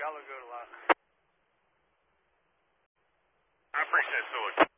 Y'all are good a lot. I appreciate it so much.